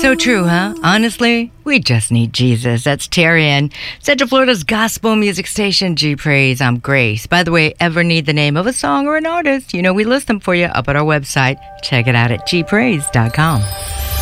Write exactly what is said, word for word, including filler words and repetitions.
So true, huh? Honestly, we just need Jesus. That's Terry Ann, Central Florida's gospel music station, G Praise. I'm Grace. By the way, ever need the name of a song or an artist? You know we list them for you up at our website. Check it out at g praise dot com.